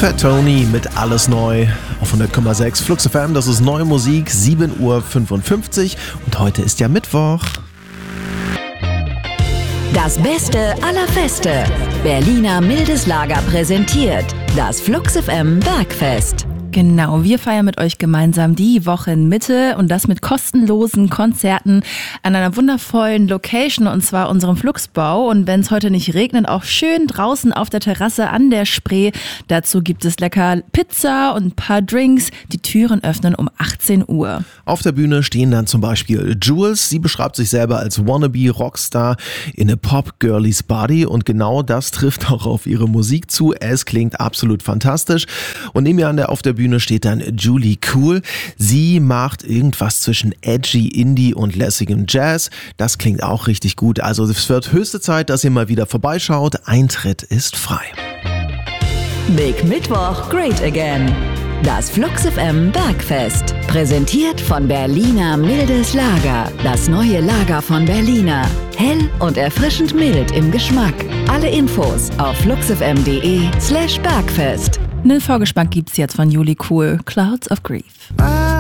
Fat Tony mit Alles Neu auf 100,6 Flux FM. Das ist neue Musik, 7:55 Uhr und heute ist ja Mittwoch. Das Beste aller Feste. Berliner Mildes Lager präsentiert das Flux FM Bergfest. Genau, wir feiern mit euch gemeinsam die Wochenmitte und das mit kostenlosen Konzerten an einer wundervollen Location, und zwar unserem Fluxbau. Und wenn es heute nicht regnet, auch schön draußen auf der Terrasse an der Spree. Dazu gibt es lecker Pizza und ein paar Drinks. Die Türen öffnen um 18 Uhr. Auf der Bühne stehen dann zum Beispiel Jules. Sie beschreibt sich selber als Wannabe Rockstar in a Pop-Girlies Body und genau das trifft auch auf ihre Musik zu. Es klingt absolut fantastisch. Und neben ihr auf der Bühne steht dann Julie Cool. Sie macht irgendwas zwischen edgy Indie und lässigem Jazz. Das klingt auch richtig gut. Also es wird höchste Zeit, dass ihr mal wieder vorbeischaut. Eintritt ist frei. Big Mittwoch, great again. Das Flux FM Bergfest. Präsentiert von Berliner Mildes Lager. Das neue Lager von Berliner. Hell und erfrischend mild im Geschmack. Alle Infos auf fluxfm.de/Bergfest. Einen Vorgeschmack gibt's jetzt von Julie Cool, Clouds of Grief.